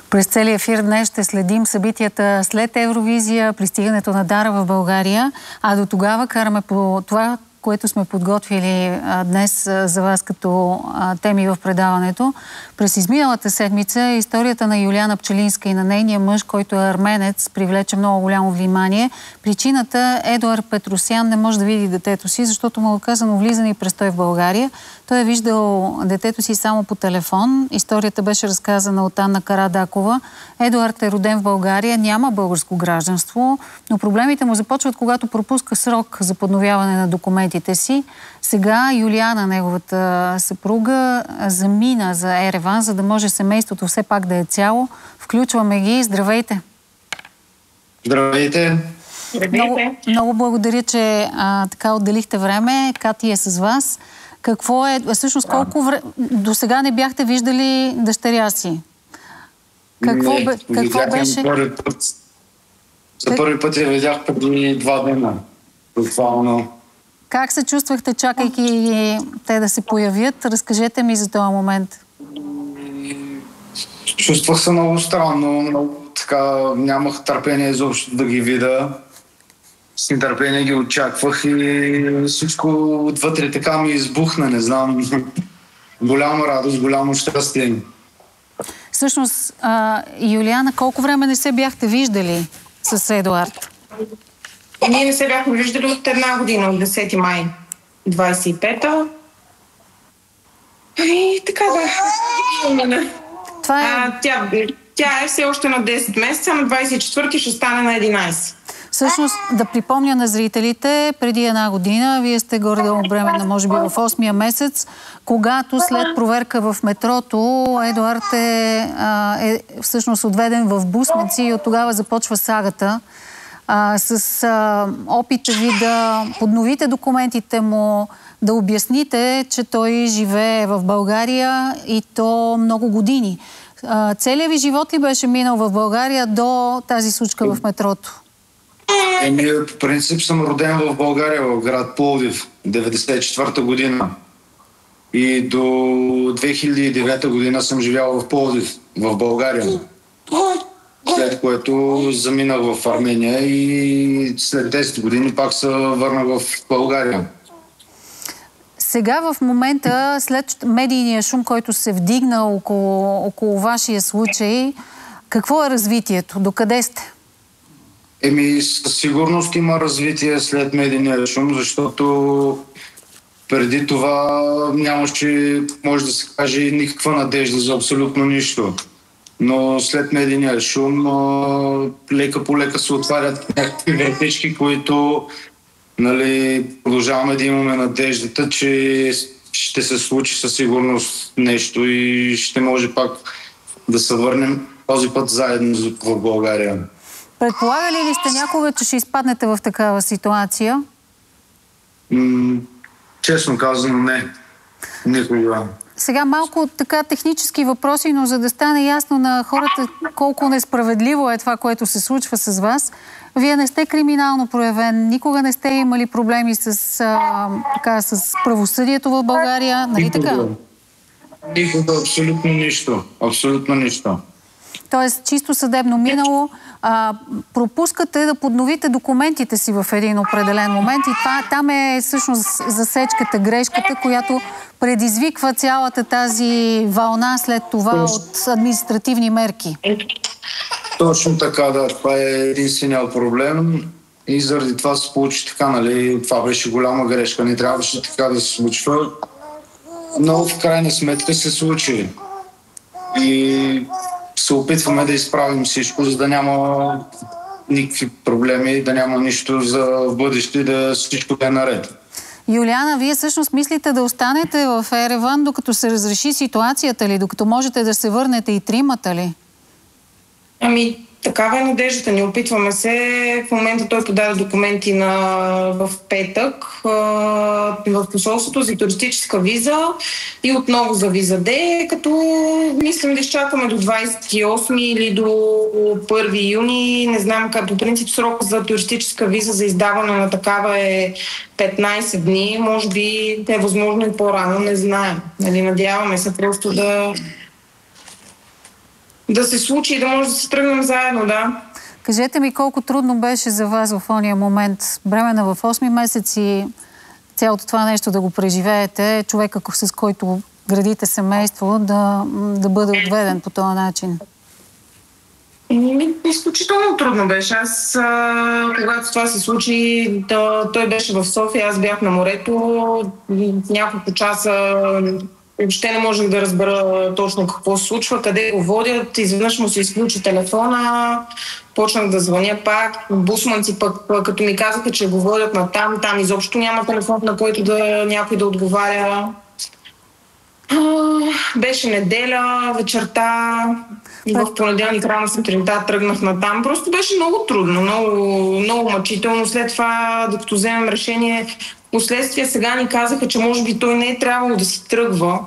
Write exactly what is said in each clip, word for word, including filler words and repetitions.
През целия ефир днес ще следим събитията след Евровизия, пристигането на Дара в България, а до тогава караме по това, което сме подготвили а, днес а, за вас като а, теми в предаването. През изминалата седмица историята на Юлиана Пчелинска и на нейния мъж, който е арменец, привлече много голямо внимание. Причината Едуард Петросян не може да види детето си, защото му е оказано влизане и престой в България. Той е виждал детето си само по телефон. Историята беше разказана от Анна Карадакова. Едуард е роден в България, няма българско гражданство, но проблемите му започват, когато пропуска срок за подновяване на документите си. Сега Юлиана, неговата съпруга, замина за Ереван, за да може семейството все пак да е цяло. Включваме ги. Здравейте! Здравейте! Много, много благодаря, че а, така отделихте време. Кати е с вас. Какво е, всъщност колко време, до сега не бяхте виждали дъщеря си? Какво, не, бе, какво беше? Първи път, за първи път я видях преди два дена. Буквално. Как се чувствахте, чакайки те да се появят? Разкажете ми за този момент. Чувствах се много странно, много така, нямах търпение изобщо да ги видя. С нетърпение ги очаквах и всичко отвътре така ми избухна, не знам. Голяма радост, голямо щастие. Всъщност, а, Юлиана, колко време не се бяхте виждали с Едуард? Ние не се бяхме виждали от една година, от десети май двадесет и пета. И така да. Това е... а, тя, тя е все още на десет месеца, на двадесет и четвърти ще стане на единадесет. Всъщност, да припомня на зрителите, преди една година, вие сте горе-долу бременна, може би в осмия месец, когато след проверка в метрото, Едуард е, а, е всъщност отведен в Бусманци и от тогава започва сагата а, с а, опита ви да подновите документите му, да обясните, че той живее в България и то много години. А, целият ви живот ли беше минал в България до тази случка в метрото? Еми, по принцип съм роден в България, в град Пловдив, деветдесет и четвърта година. И до две хиляди и девета година съм живял в Пловдив, в България. След което заминах в Армения и след десет години пак се върнах в България. Сега в момента, след медийния шум, който се вдигна около, около вашия случай, какво е развитието? Докъде сте? Еми, със сигурност има развитие след медийния шум, защото преди това нямаше, може да се каже, никаква надежда за абсолютно нищо. Но след медийния шум лека по лека се отварят някакви вратички, които, нали, продължаваме да имаме надеждата, че ще се случи със сигурност нещо и ще може пак да се върнем този път заедно в България. Предполагали ли сте някога, че ще изпаднете в такава ситуация? М- честно казано, не. Никога. Сега малко така технически въпроси, но за да стане ясно на хората колко несправедливо е това, което се случва с вас. Вие не сте криминално проявен, никога не сте имали проблеми с, а, така, с правосъдието в България, нали така? Никога, абсолютно нищо. Абсолютно нищо. Тоест, чисто съдебно минало, а, пропускате да подновите документите си в един определен момент и това, там е всъщност засечката, грешката, която предизвиква цялата тази вълна след това от административни мерки. Точно така, да. Това е единственият проблем и заради това се получи така, нали? Това беше голяма грешка. Не трябваше така да се случва, но в крайна сметка се случи. И се опитваме да изправим всичко, за да няма никакви проблеми, да няма нищо за бъдеще, да всичко да е наред. Юлиана, вие всъщност мислите да останете в Ереван, докато се разреши ситуацията ли? Докато можете да се върнете и тримата ли? Ами, такава е надеждата ни. Опитваме се. В момента той подаде документи на, в петък а, в посолството за туристическа виза и отново за виза Д, като мислим да изчакаме до двадесет и осми или до първи юни. Не знам как. По принцип срок за туристическа виза за издаване на такава е петнадесет дни. Може би е възможно и по-рано, не знаем. Нали, надяваме се просто да да се случи и да може да се тръгнем заедно, да. Кажете ми колко трудно беше за вас в ония момент, бремена в осми месец и цялото това нещо да го преживеете, човека с който градите семейство, да, да бъде отведен по този начин? Изключително трудно беше. Аз, а, когато това се случи, да, той беше в София, аз бях на морето. Няколко часа въобще не можех да разбера точно какво се случва, къде го водят. Изведнъж му се изключи телефона, почнах да звъня пак. Бусманци пък, като ми казаха, че го водят на там, там изобщо няма телефон, на който да някой да отговаря. Беше неделя, вечерта, в понеделник рано сутринта тръгнах на там. Просто беше много трудно, много, много мъчително. След това, докато вземем решение, последствия сега ни казаха, че може би той не е трябвало да си тръгва.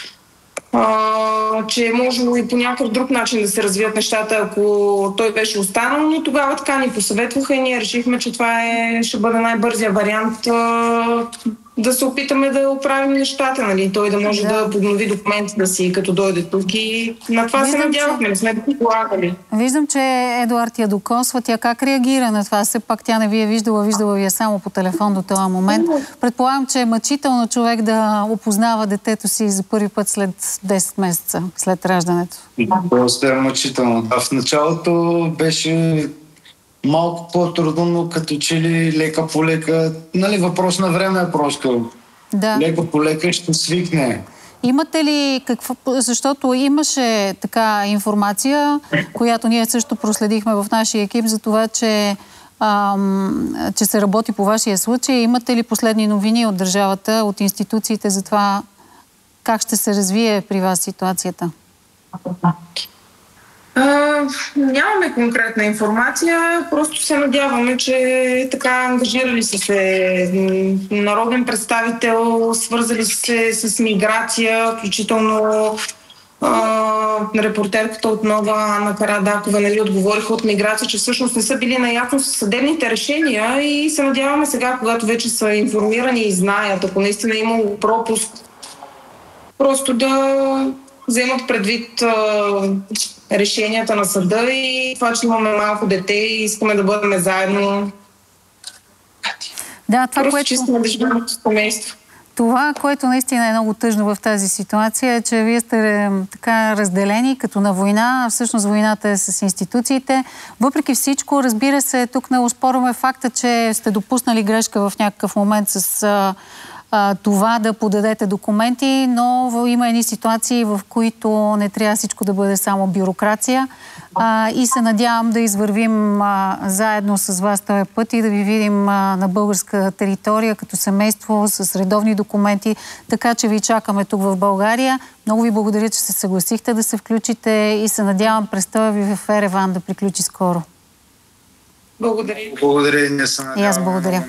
Uh, че е можело и по някакъв друг начин да се развият нещата, ако той беше останал, но тогава така ни посъветваха и ние решихме, че това е, ще бъде най-бързия вариант uh, да се опитаме да оправим нещата, нали? Той да може да, да поднови документите си, като дойде тук и на това Виждам, се надявахме, не сме да полагали. Виждам, че Едуард я докосва. Тя как реагира на това? Все пак тя не ви е виждала, виждала ви е само по телефон до този момент. Предполагам, че е мъчително човек да опознава детето си за първи път след десет месеца, след раждането. Просто е мъчително. Да, в началото беше малко по-трудно, но като че ли лека по лека, нали, въпрос на време е просто. Да. Лека по лека ще свикне. Имате ли какво, защото имаше така информация, която ние също проследихме в нашия екип за това, че, ам, че се работи по вашия случай. Имате ли последни новини от държавата, от институциите за това как ще се развие при вас ситуацията? Uh, нямаме конкретна информация, просто се надяваме, че така ангажирали са се народен представител, свързали се с миграция, включително uh, репортерката от Нова Анна Карадакова, нали, отговориха от миграция, че всъщност не са били наясно с съдебните решения и се надяваме сега, когато вече са информирани и знаят, ако наистина е имало пропуск, просто да вземат предвид а, решенията на съда и това, че имаме малко дете и искаме да бъдем заедно. Да, това, Просто което... чисто да живеем с семейство. Това, което наистина е много тъжно в тази ситуация, е, че вие сте така разделени като на война, а всъщност войната е с институциите. Въпреки всичко, разбира се, тук не оспорваме факта, че сте допуснали грешка в някакъв момент с а, а, това да подадете документи, но има едни ситуации, в които не трябва всичко да бъде само бюрокрация. А, и се надявам да извървим а, заедно с вас този път и да ви видим а, на българска територия като семейство с редовни документи, така че ви чакаме тук в България. Много ви благодаря, че се съгласихте да се включите и се надявам престоя ви в Ереван да приключи скоро. Благодаря. Благодаря и не се надявам. И аз благодаря.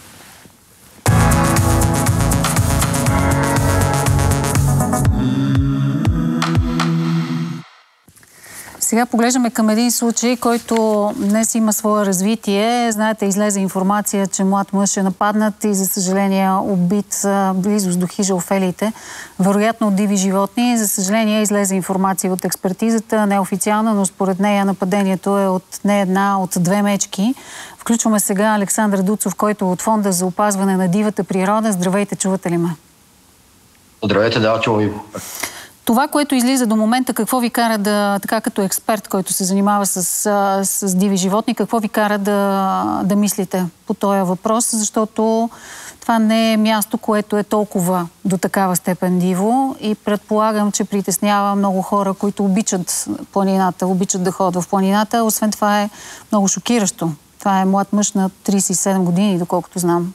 Сега поглеждаме към един случай, който днес има свое развитие. Знаете, излезе информация, че млад мъж е нападнат и, за съжаление, убит близост до хижа Офелиите, вероятно от диви животни. За съжаление, излезе информация от експертизата, неофициална, но според нея нападението е от не една, от две мечки. Включваме сега Александър Дуцов, който е от Фонда за опазване на дивата природа. Здравейте, чувате ли ме? Здравейте, да, чувам ви. Това, което излиза до момента, какво ви кара да, така като експерт, който се занимава с, с диви животни, какво ви кара да, да мислите по този въпрос, защото това не е място, което е толкова до такава степен диво и предполагам, че притеснява много хора, които обичат планината, обичат да ходят в планината. Освен това е много шокиращо. Това е млад мъж на трийсет и седем години, доколкото знам.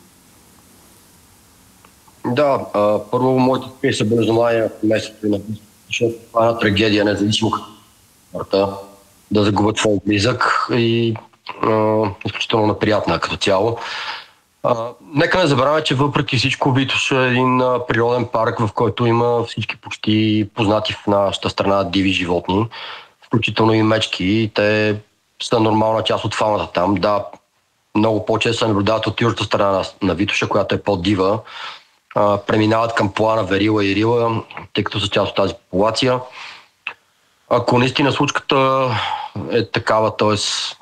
Да, а, първо моите съболезнования в местото на защото това е една трагедия, независимо като да загубят твой близък и а, изключително неприятна като цяло. А, нека не забравяме, че въпреки всичко Витоша е един а, природен парк, в който има всички почти познати в нашата страна диви животни, включително и мечки. Те са нормална част от фауната там. Да, много по-често се наблюдават от южната страна на, на Витоша, която е по-дива. Uh, преминават към плана Верила и Рила, тъй като са част от тази популация. ако наистина случката е такава, т.е.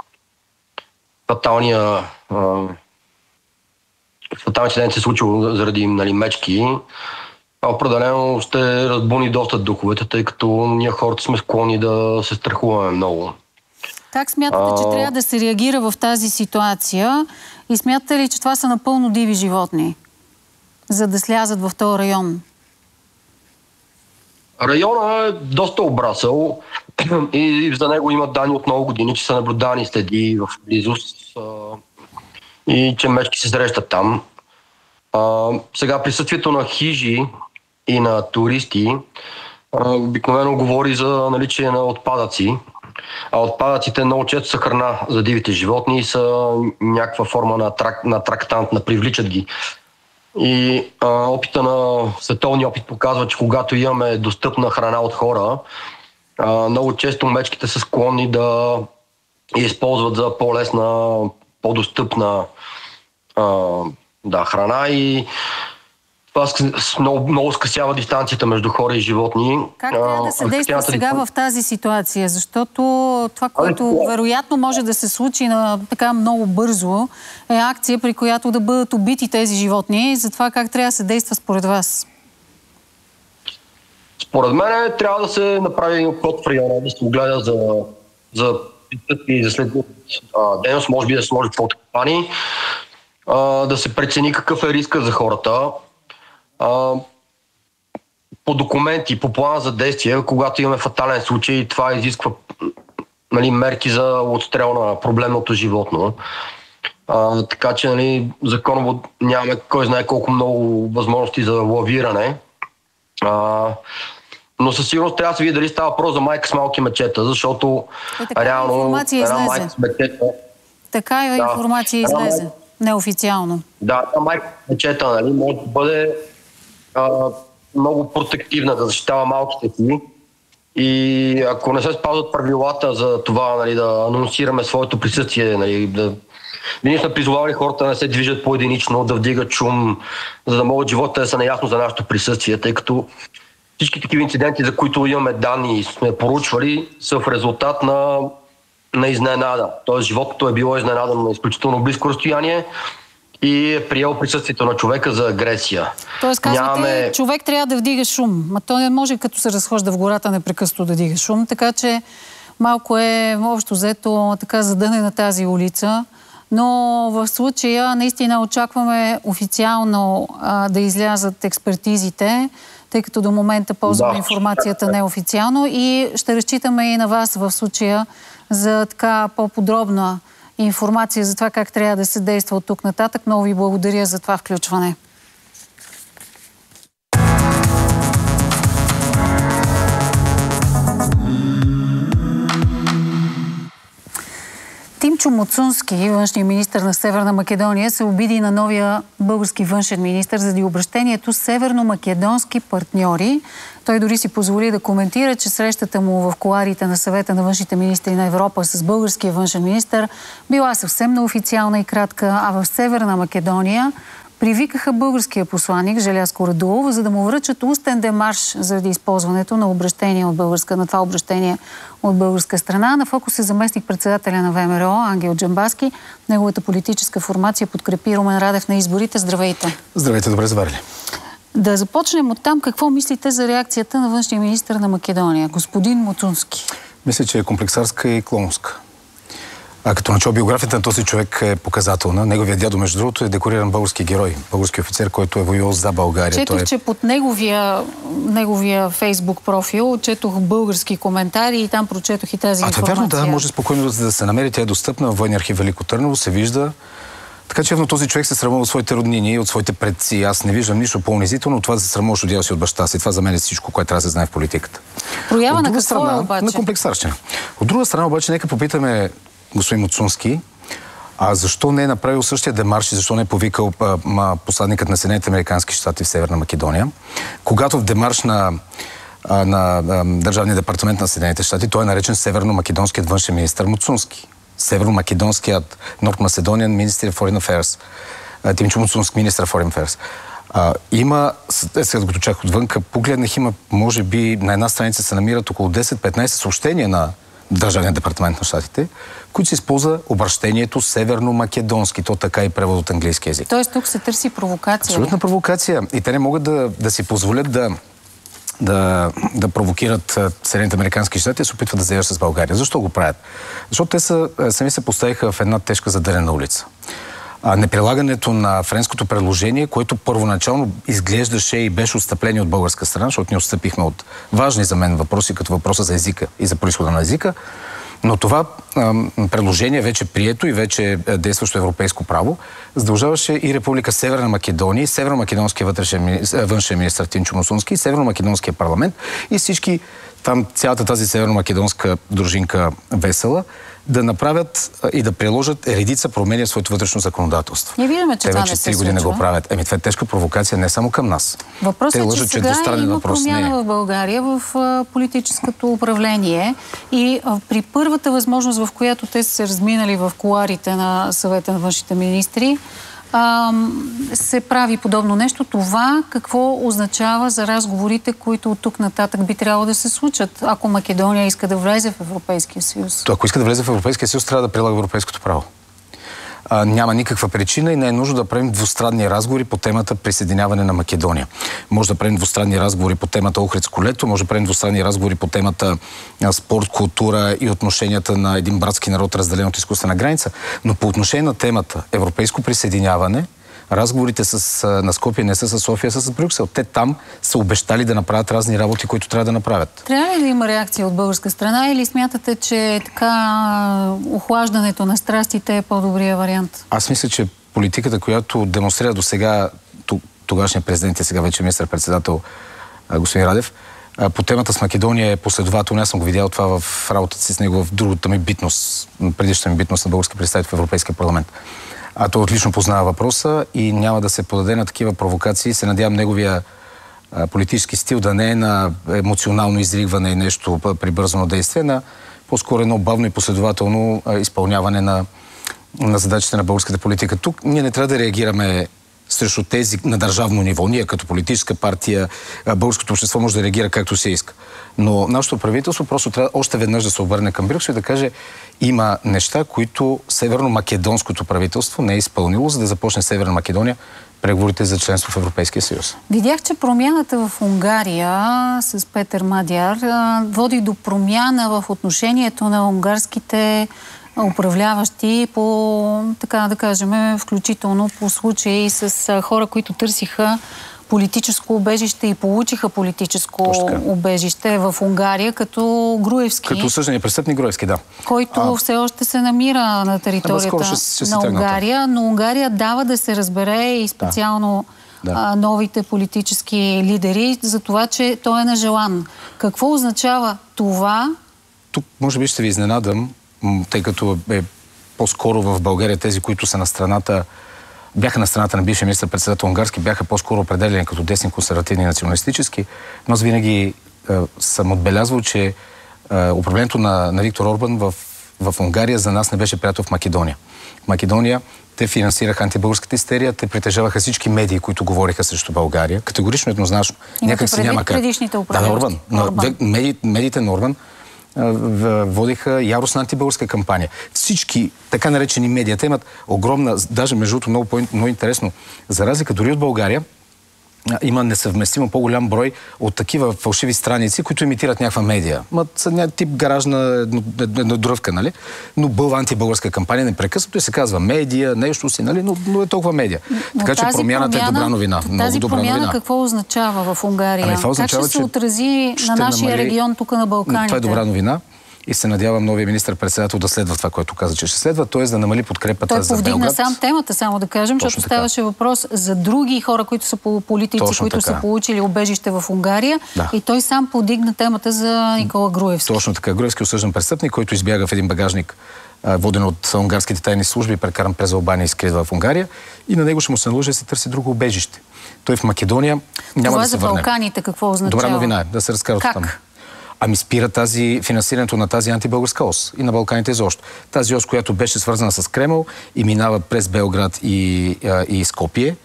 фаталния фаталният инцидент се случил заради, нали, мечки, определено ще разбуни доста духовете, тъй като ние хората сме склонни да се страхуваме много. Как смятате, че трябва да се реагира в тази ситуация и смятате ли, че това са напълно диви животни, за да слязат в този район? Района е доста обрасъл и за него има данни от много години, че са наблюдани следи в близост и че мечки се срещат там. А, сега присъствието на хижи и на туристи а, обикновено говори за наличие на отпадъци. А отпадъците много често са храна за дивите животни и са някаква форма на, трак, на трактант, на привличат ги. И а, опита на световния опит показва, че когато имаме достъпна храна от хора, а, много често мечките са склонни да я използват за по-лесна, по-достъпна а, да, храна и това много, много скъсява дистанцията между хора и животни. Как трябва да се действа сега в тази ситуация? Защото това, което вероятно може да се случи на така много бързо, е акция, при която да бъдат убити тези животни. За това как трябва да се действа според вас? Според мен трябва да се направи обход в района, да се огледа за, за и за след дейност, може би да се сложи фотокампании, да се прецени какъв е риска за хората. Uh, по документи, по плана за действие, когато имаме фатален случай, това изисква, нали, мерки за отстрел на проблемното животно. Uh, така че, нали, законово нямаме кой знае колко много възможности за лавиране. Uh, но със сигурност трябва да се види дали става въпрос за майка с малки мечета, защото е, реално една майка с мечета... Така и да, информация излезе, майка, неофициално. Да, една майка с мечета, нали, може да бъде Uh, много протективна, да защитава малките си и ако не се спазват правилата за това, нали, да анонсираме своето присъствие, нали, да... Ние сме призовали хората да не се движат по-единично, да вдигат шум, за да могат живота да са наясно за нашето присъствие, тъй като всички такива инциденти, за които имаме данни и сме поручвали, са в резултат на, на изненада. Тоест животното е било изненадано на изключително близко разстояние и е приел присъствието на човека за агресия. Тоест казвате, Нямаме... човек трябва да вдига шум. Ма той не може като се разхожда в гората непрекъснато да дига шум, така че малко е общо взето така задънена тази улица. Но в случая наистина очакваме официално а, да излязат експертизите, тъй като до момента ползваме да. информацията неофициално и ще разчитаме и на вас в случая за така по-подробна информация за това как трябва да се действа от тук нататък. Много ви благодаря за това включване. Тимчо Муцунски, външният министър на Северна Македония, се обиди на новия български външен министър заради обращението северно-македонски партньори. Той дори си позволи да коментира, че срещата му в кулоарите на съвета на външните министри на Европа с българския външен министър била съвсем неофициална и кратка, а в Северна Македония привикаха българския посланик Желязко Радулов, за да му връчат устен демарш заради използването на обращение от българска, на това обращение от българска страна. На фокус е заместник председателя на ВМРО Ангел Джамбазки. Неговата политическа формация подкрепи Румен Радев на изборите. Здравейте! Здравейте, добре заварили. Да започнем от там. Какво мислите за реакцията на външния министър на Македония, господин Муцунски? Мисля, че е комплексарска и клоунска. А като начало биографията на този човек е показателна. Неговия дядо, между другото, е декориран български герой, български офицер, който е воювал за България. Четох, Той е... че под неговия, неговия фейсбук профил четох български коментари и там прочетох и тази а, информация. А това верно, да, може спокойно да, да се намери. Тя е достъпна в Военния архив Велико Търново, се вижда. Така че този човек се срамува от своите роднини и от своите предци. Аз не виждам нищо по-унизително от това да се срамуваш от дядо си, от баща си. Това за мен е всичко, което трябва да се знае в политиката. Проява на какво страна, е обаче? На комплексарщина. От друга страна обаче, нека попитаме господин Муцунски, а защо не е направил същия демарш и защо не е повикал а, а, посланникът на Съединените американски щати в Северна Македония, когато в демарш на, а, на а, Държавния департамент на Съединените щати той е наречен северно-македонският външен министър Муцунски. Северно-македонският North Macedonian Ministry of Foreign Affairs. Тимчо Муцунски, министър of Foreign Affairs. А, има, сега като чак отвънка, погледнах, има, може би, на една страница се намират около десет-петнайсет съобщения на Държавния департамент на щатите, в които се използва обращението северно-македонски, то така и превод от английски език. Тоест тук се търси провокация. Абсолютна провокация. И те не могат да, да си позволят да, да, да провокират Съединените американски щати и се опитват да заявят с България. Защо го правят? Защото те са, сами се поставиха в една тежка задънена улица. А, неприлагането на френското предложение, което първоначално изглеждаше и беше отстъпление от българска страна, защото ние отстъпихме от важни за мен въпроси, като въпроса за езика и за произхода на езика, но това а, предложение вече прието и вече действащо европейско право задължаваше и Република Северна Македония, и Северно-македонския вътрешен, външен министър Тинчо Мусунски, и Северно-македонския парламент и всички там, цялата тази северно-македонска дружинка весела, да направят и да приложат редица промени в своето вътрешно законодателство. Ние виждаме, че те това вече не се три години случва. го правят. Еми, това е тежка провокация не само към нас. Въпросът е, че лъжат, сега че има въпрос промяна не е. в България в а, политическото управление и а, при първата възможност, в която те са се разминали в кулоарите на съвета на външните министри, а, се прави подобно нещо. Това какво означава за разговорите, които от тук нататък би трябвало да се случат, ако Македония иска да влезе в Европейския съюз? То, ако иска да влезе в Европейския съюз, трябва да прилага европейското право. А, няма никаква причина и не е нужно да правим двустранни разговори по темата присъединяване на Македония. Може да правим двустранни разговори по темата Охридско лето, може да правим двустранни разговори по темата а, спорт, култура и отношенията на един братски народ, разделен от изкуствена граница. Но по отношение на темата европейско присъединяване, разговорите с, на Скопие не са с София, са с Брюксел. Те там са обещали да направят разни работи, които трябва да направят. Трябва ли да има реакция от българска страна или смятате, че така охлаждането на страстите е по-добрия вариант? Аз мисля, че политиката, която демонстрира до сега тогашния президент и сега вече министър-председател господин Радев, по темата с Македония е последователно. Аз съм го видял това в работата си с него в другата ми битност, предишната ми битност на български представител в Европейския парламент. А той отлично познава въпроса и няма да се подаде на такива провокации. Се надявам неговия а, политически стил да не е на емоционално изригване и нещо прибързано действие, на по-скоро едно бавно и последователно а, изпълняване на, на задачите на българската политика. Тук ние не трябва да реагираме срещу тези на държавно ниво. Ние като политическа партия, а, българското общество може да реагира както се иска. Но нашето правителство просто трябва още веднъж да се обърне към Брюксел и да каже: има неща, които северно-македонското правителство не е изпълнило, за да започне Северна Македония преговорите за членство в Европейския съюз. Видях, че промяната в Унгария с Петър Мадяр води до промяна в отношението на унгарските управляващи по, така да кажем, включително по случаи с хора, които търсиха политическо убежище и получиха политическо убежище в Унгария, като Груевски. Като осъждания престъпник Груевски, да. Който а... все още се намира на територията ще, ще на Унгария, но Унгария дава да се разбере и специално да. Да. А, новите политически лидери за това, че той е нежелан. Какво означава това? Тук може би ще ви изненадам, тъй като е по-скоро в България тези, които са на страната, бяха на страната на бившия министър-председател унгарски, бяха по-скоро определени като десни, консервативни и националистически, но аз винаги е, съм отбелязвал, че е, управлението на, на Виктор Орбан в, в Унгария за нас не беше приятел в Македония. В Македония те финансираха антибългарската истерия, те притежаваха всички медии, които говориха срещу България. Категорично, еднозначно. Някак си няма как. Предишните да, на Орбан. Орбан. Меди, медиите на Орбан водиха яростна антибългарска кампания. Всички така наречени медиа, те имат огромна, даже между другото много, много интересно, за разлика дори от България, има несъвместимо по-голям брой от такива фалшиви страници, които имитират някаква медия. Ма са някакъв тип гаражна дръвка, нали? Но бъва антибългарска кампания непрекъснато и се казва медия, нещо си, нали? Но, но е толкова медия. Но така че промяната промяна, е добра новина. Тази много добра промяна новина. Какво означава в Унгария? Ами, това означава, как ще се отрази на нашия намали... регион тук на Балканите? Това е добра новина. И се надявам новия министър-председател да следва това, което каза, че ще следва, т.е. да намали подкрепата Той за Белград. Той повдигна сам темата, само да кажем, защото ставаше въпрос за други хора, които са политици, Точно които така. са получили убежище в Унгария. Да. И той сам повдигна темата за Никола Груевски. Точно така. Груевски осъждан престъпник, който избяга в един багажник, воден от унгарските тайни служби, прекаран през Албания и скрит в Унгария. И на него ще му се наложи да се търси друго убежище. Той в Македония няма това да се за върне. Балканите какво означава? Добра новина е да се разкарат там. Ами спира тази, финансирането на тази антибългарска ос и на Балканите изобщо. Тази ос, която беше свързана с Кремъл и минава през Белград и, а, и Скопие,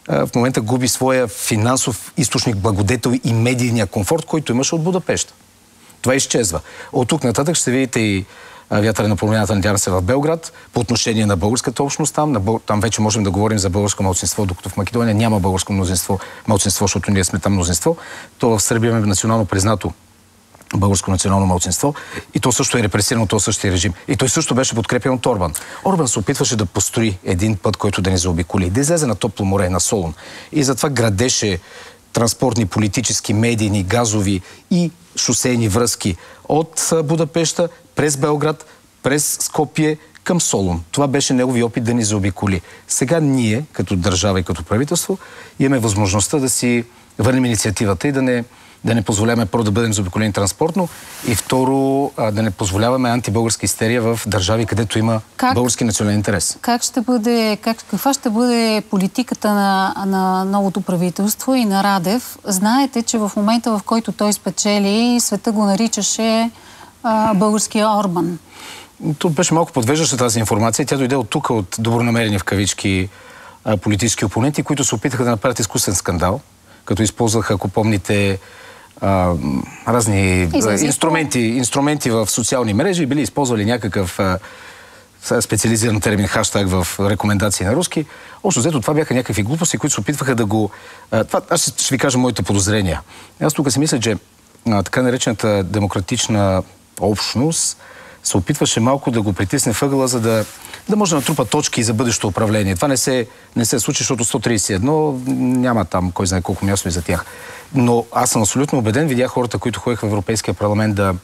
в момента губи своя финансов източник, благодетел и медийния комфорт, който имаше от Будапеща. Това изчезва. От тук нататък ще видите и вятъра на промяната, надявам се, в Белград, по отношение на българската общност там. На бъл... Там вече можем да говорим за българско малцинство, докато в Македония няма българско мнозинство, малцинство, защото ние сме там мнозинство. То в Сърбия имаме национално признато българско национално малцинство и то също е репресирано от този същия режим. И той също беше подкрепен от Орбан. Орбан се опитваше да построи един път, който да ни заобиколи, да излезе на топло море, на Солун. И затова градеше транспортни, политически, медийни, газови и шосейни връзки от Будапеща през Белград, през Скопие към Солун. Това беше негови опит да ни заобиколи. Сега ние, като държава и като правителство, имаме възможността да си върнем инициативата и да не, да не позволяваме първо да бъдем заобиколени транспортно и второ да не позволяваме антибългарска истерия в държави, където има как, български национален интерес. Как ще бъде, как, каква ще бъде политиката на, на новото правителство и на Радев? Знаете, че в момента, в който той спечели, света го наричаше а, българския Орбан. Тук беше малко подвеждаща тази информация. Тя дойде от тук, от добронамерени в кавички политически опоненти, които се опитаха да направят изкусен скандал, като използваха, ако помните, а, разни инструменти, инструменти в социални мрежи и били използвали някакъв а, специализиран термин, хаштаг в рекомендации на руски. Общо взето това бяха някакви глупости, които се опитваха да го... А, това, аз ще ви кажа моите подозрения. Аз тук си мисля, че а, така наречената демократична общност се опитваше малко да го притисне въгъла, за да, да може да натрупа точки за бъдещо управление. Това не се, не се случи, защото сто тридесет и едно няма там кой знае колко място и за тях. Но аз съм абсолютно убеден, видях хората, които ходиха в Европейския парламент да,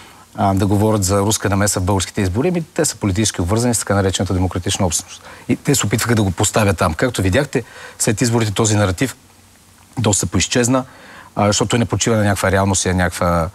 а, да говорят за руска намеса в българските избори, ами те са политически обвързани с така наречената демократична общност. И те се опитваха да го поставят там. Както видяхте, след изборите този наратив доста поизчезна, а, защото той не почива на някаква реалност и на някаква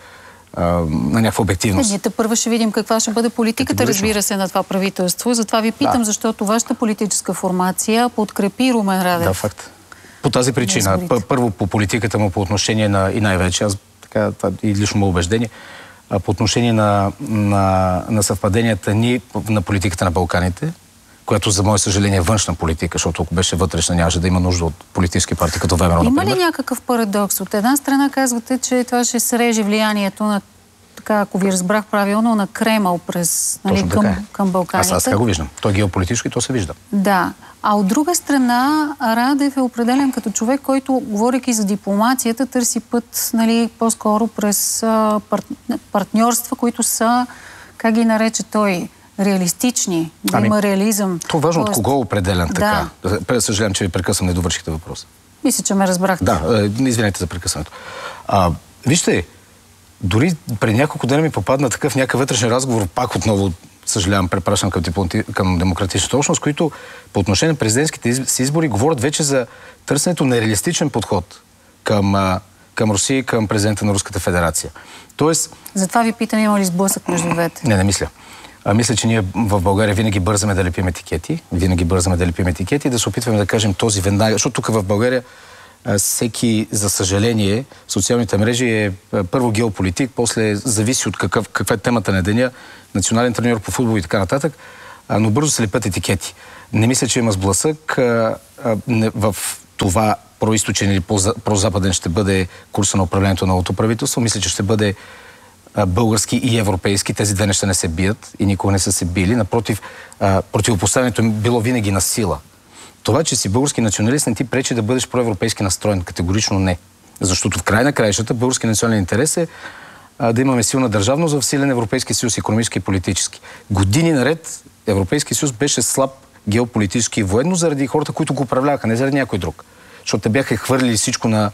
на някаква обективност. Ние първо ще видим каква ще бъде политиката, разбира се, на това правителство. Затова ви питам, да. Защото вашата политическа формация подкрепи Румен Радев. Да, факт. По тази причина. Първо по политиката му по отношение на, и най-вече, аз така, това и лично му убеждение, по отношение на, на, на съвпаденията ни на политиката на Балканите, която за мое съжаление е външна политика, защото ако беше вътрешна, нямаше да има нужда от политически партии като ВМРО, например. Има ли някакъв парадокс? От една страна казвате, че това ще среже влиянието на, така, ако ви разбрах правилно, на Кремъл през, нали, към, към Балканите. Аз, аз така го виждам. Той геополитически, то се вижда. Да. А от друга страна, Радев е определен като човек, който, говорейки за дипломацията, търси път, нали, по-скоро през а, пар... партньорства, които са, как ги нарече той, реалистични, да ами, има реализъм. Това важно Тоест... от кого е определен така? Да. Съжалявам, че ви прекъсвам, не довършихте въпроса. Мисля, че ме разбрахте. Да, извинете за прекъсването. А, вижте, дори преди няколко дена ми попадна такъв някакъв вътрешен разговор, пак отново, съжалявам, препращам към, към демократичната общност, които по отношение на президентските избори говорят вече за търсенето на реалистичен подход към, към Русия и към президента на Руската федерация. Тоест... Затова ви питам, има ли сблъсък между двете? Не, не мисля. А, мисля, че ние в България винаги бързаме да лепим етикети, винаги бързаме да лепим етикети и да се опитваме да кажем този веднага, защото тук в България а, всеки, за съжаление, в социалните мрежи е а, първо геополитик, после зависи от какъв, каква е темата на деня, национален треньор по футбол и така нататък, а, но бързо се лепят етикети. Не мисля, че има сблъсък а, а, не, в това произточен или прозападен ще бъде курса на управлението на новото правителство. Мисля, че ще бъде български и европейски. Тези две неща не се бият и никога не са се били. Напротив, противопоставянето е било винаги на сила. Това, че си български националист, не ти пречи да бъдеш проевропейски настроен. Категорично не. Защото в край на краищата български национален интерес е а, да имаме силна държавност в силен Европейски съюз, икономически и политически. Години наред Европейски съюз беше слаб геополитически и военно заради хората, които го управляваха, не заради някой друг. Защото те бяха хвърлили всичко на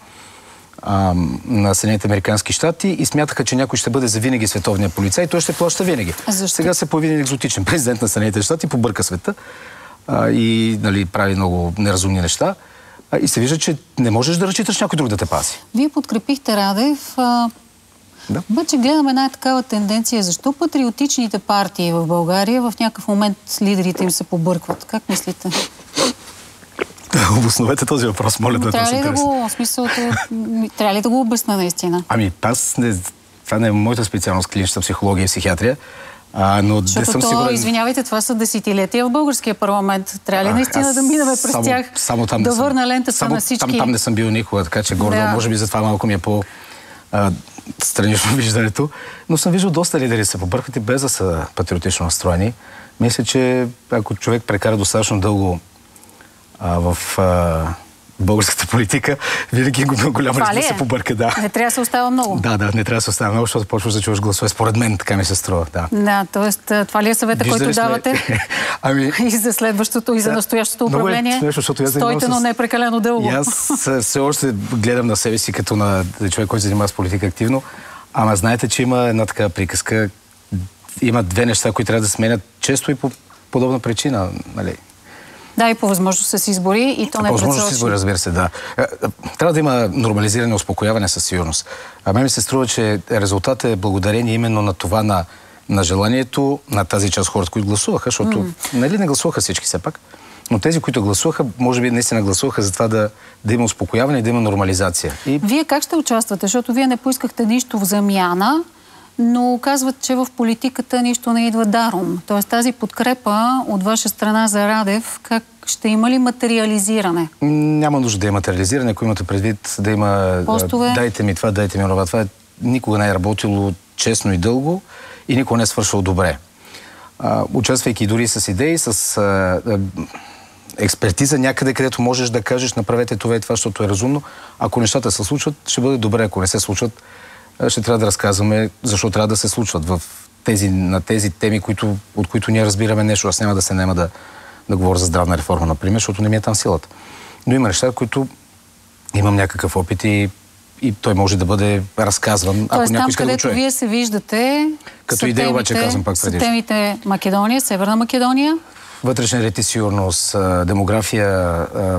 А, на Съединените американски щати и смятаха, че някой ще бъде завинаги световния полицай и той ще плаща винаги. Сега се появи един екзотичен президент на Съединените щати, побърка света а, и, нали, прави много неразумни неща а, и се вижда, че не можеш да разчиташ някой друг да те пази. Вие подкрепихте Радев. А... Да. Обаче гледаме една такава тенденция. Защо патриотичните партии в България в някакъв момент лидерите им се побъркват? Как мислите? Обосновете този въпрос, моля да трябва ли да го, смисълто, трябва ли да го обясна наистина? Ами, аз не, това не е моята специалност, клинична психология и психиатрия. А, но Защото съм то, сигурен... извинявайте, това са десетилетия в българския парламент. Трябва ли наистина а, да минаме през само, тях, само там да съм, върна лентата само, на всички? Там, там не съм бил никога, така че гордо, да. може би затова малко ми е по... А, странично виждането, но съм виждал доста лидери се побъркат и без да са патриотично настроени. Мисля, че ако човек прекара достатъчно дълго а, в а, българската политика, винаги голяма риск да се побърка. Да. Не трябва да се остава много. Да, да, не трябва да се остава много, защото почваш да чуваш гласове. Според мен така ми се струва. Да, да, т.е. това ли е съвета, Виждали който сме... давате? ами... И за следващото, и за настоящото управление? Е смешно, стойте, но с... не е прекалено дълго. И аз все още гледам на себе си като на човек, който се занимава с политика активно. Ама знаете, че има една така приказка. Има две неща, които трябва да сменят често и по подобна причина. Нали? Да, и по възможност с избори, и то не е по възможност с избори, разбира се, да. Трябва да има нормализиране, успокояване със сигурност. А мен ми се струва, че резултатът е благодарение именно на това, на, на желанието на тази част хората, които гласуваха, защото mm. нали не гласуваха всички все пак. Но тези, които гласуваха, може би наистина гласуваха за това да, да има успокояване и да има нормализация. И... Вие как ще участвате? Защото вие не поискахте нищо в замяна, но казват, че в политиката нищо не идва даром. Тоест тази подкрепа от ваша страна за Радев, как ще има ли материализиране? Няма нужда да има материализиране, ако имате предвид да има... Постове? Дайте ми това, дайте ми това. Това е, никога не е работило честно и дълго и никога не е свършило добре. А, участвайки дори с идеи, с а, а, експертиза някъде, където можеш да кажеш направете това и това, защото е разумно. Ако нещата се случват, ще бъде добре. Ако не се случват, ще трябва да разказваме защо трябва да се случват в тези, на тези теми, които, от които ние разбираме нещо. Аз няма да се нема да, да говоря за здравна реформа, например, защото не ми е там силата. Но има неща, които имам някакъв опит и, и той може да бъде разказван, ако някой иска да го чуе. Където вие се виждате... Като идея обаче казвам пак преди. Са темите Македония, Северна Македония? Вътрешен ред и сигурност, демография...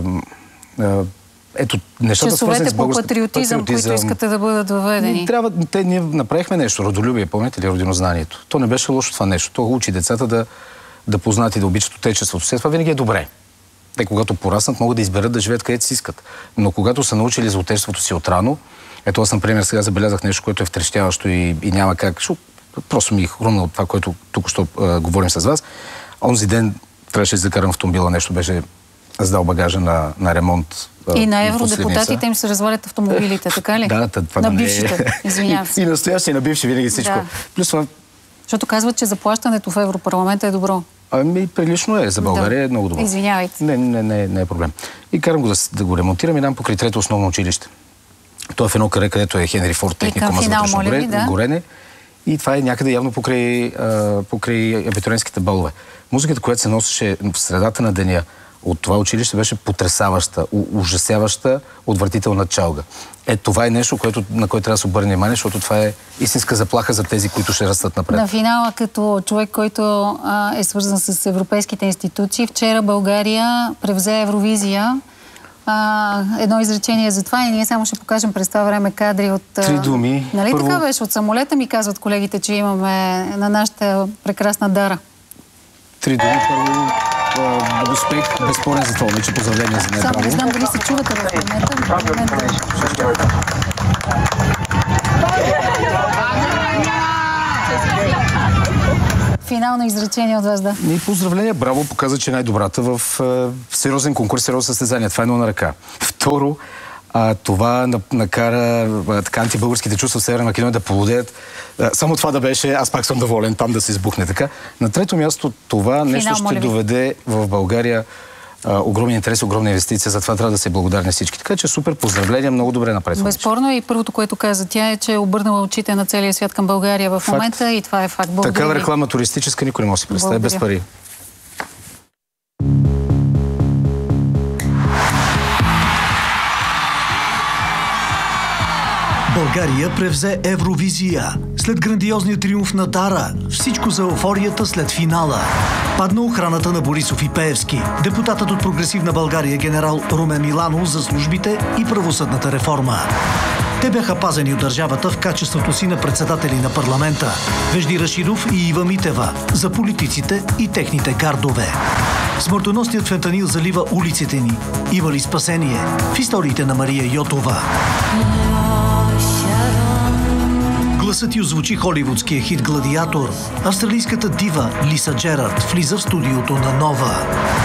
Ето, нещата часовете по патриотизъм, патриотизъм, които искате да бъдат въведени. Трябва, те, ние направихме нещо, родолюбие, помните ли, родинознанието. То не беше лошо това нещо. То учи децата да, да познат и да обичат отечеството. След това винаги е добре. Те, когато пораснат, могат да изберат да живеят където си искат. Но когато са научили за отечеството си отрано, ето аз, например, сега забелязах нещо, което е втрещяващо и, и няма как. Шо, просто ми е хрумна от това, което тук що а, говорим с вас. Онзи ден трябваше да закарам автомобила, нещо беше сдал багажа на, на ремонт. И на евродепутатите им се развалят автомобилите, така ли? Да, това на не е... бившите, извинявам се. И настоящи, и на бивши, винаги всичко. Да. Плюс това... Защото казват, че заплащането в Европарламента е добро. Ами, прилично е. За България да. Е много добро. Извинявайте. Не, не, не, не е проблем. И карам го да, да го ремонтирам и дам покрай трето основно училище. То е в едно каре, където е Хенри Форд техникума за вътрешно горе, да. горене. И това е някъде явно покрай, а, покрай абитуриентските балове. Музиката, която се носеше в средата на деня от това училище, беше потресаваща, ужасяваща, отвратителна чалга. Е, това е нещо, което, на което трябва да се обърне внимание, защото това е истинска заплаха за тези, които ще растат напред. На финала, като човек, който а, е свързан с европейските институции, вчера България превзе Евровизия. А, едно изречение за това и ние само ще покажем през това време кадри от... Три думи. Нали Първо... така беше? От самолета ми казват колегите, че имаме на нашата прекрасна Дара. Три думи. Първо, успех, безспорен за това. Вече поздравления за нея. Само не знам дали се чувате в момента. Финално изречение от вас, да. И поздравления, браво, показа, че е най-добрата в, в сериозен конкурс, сериозно състезание. Това е едно на ръка. Второ, а, това накара а, така антибългарските чувства в Северна Македония да полудеят. А, само това да беше, аз пак съм доволен там да се избухне така. На трето място, това Финал, нещо ще доведе в България а, огромен интерес, огромна инвестиция. Затова трябва да се благодарни всички. Така че супер, поздравления, много добре напред. Безспорно и първото, което каза тя е, че е обърнала очите на целия свят към България в факт. момента и това е факт. Благодаря. Такава реклама туристическа никой не може да си представи без пари. България превзе Евровизия. След грандиозния триумф на Дара, всичко за еуфорията след финала. Падна охраната на Борисов и Пеевски. Депутатът от Прогресивна България генерал Румен Миланов за службите и правосъдната реформа. Те бяха пазени от държавата в качеството си на председатели на парламента. Вежди Рашидов и Ива Митева за политиците и техните гардове. Смъртоносният фентанил залива улиците ни. Има ли спасение? В историите на Мария Йотова. гласът й озвучи холивудския хит «Гладиатор». Австралийската дива Лиса Джерард влиза в студиото на Нова.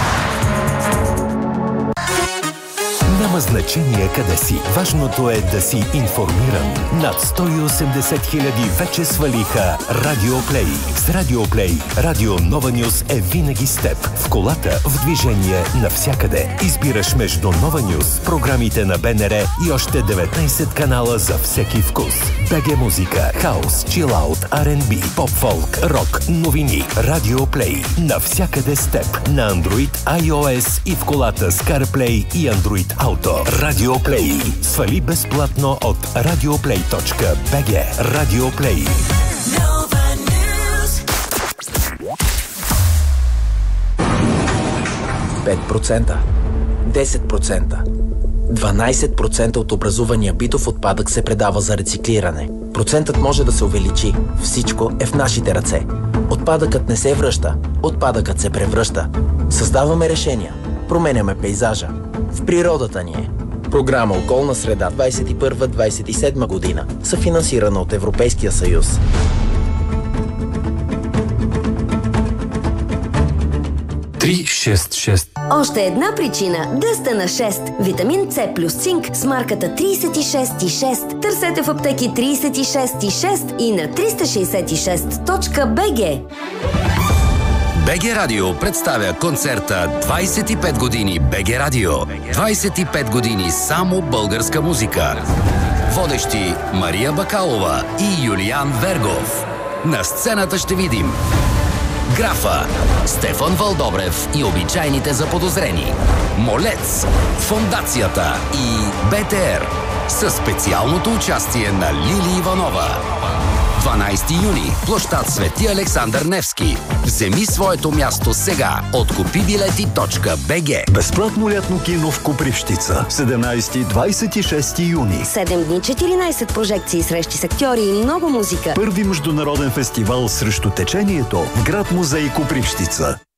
Няма значение къде си. Важното е да си информиран. Над сто и осемдесет хиляди вече свалиха Радиоплей. С Радиоплей Радио Нова Нюз е винаги с теб. В колата, в движение, навсякъде. Избираш между Нова Нюз, програмите на БНР и още деветнайсет канала за всеки вкус. БГ музика, хаус, чилаут, Ар енд Би, поп-фолк, рок, новини. Радиоплей. Навсякъде с теб. На Android, iOS и в колата с CarPlay и Android Auto. Радиоплей. Свали безплатно от радиоплей точка би джи. Радиоплей. пет процента, десет процента, дванайсет процента от образувания битов отпадък се предава за рециклиране. Процентът може да се увеличи. Всичко е в нашите ръце. Отпадъкът не се връща. Отпадъкът се превръща. Създаваме решения. Променяме пейзажа. В природата ни е. Програма Околна среда двайсет и първа - двайсет и седма година, съфинансирана от Европейския съюз. три шест шест. Още една причина да сте на шест. Витамин С плюс цинк с марката трийсет и шест и шест. Търсете в аптеки трийсет и шест и шест и на триста шейсет и шест точка би джи. БГ Радио представя концерта двайсет и пет години БГ Радио. двайсет и пет години само българска музика. Водещи Мария Бакалова и Юлиан Вергов. На сцената ще видим Графа, Стефан Вълдобрев и обичайните заподозрени, Молец, Фондацията и БТР със специалното участие на Лили Иванова. дванайсети юни, площад Свети Александър Невски. Вземи своето място сега от купи билети точка би джи. Безплатно лятно кино в Копривщица. седемнайсети - двайсет и шести юни. седем дни, четиринайсет прожекции, срещи с актьори и много музика. Първи международен фестивал срещу течението в град музей Копривщица.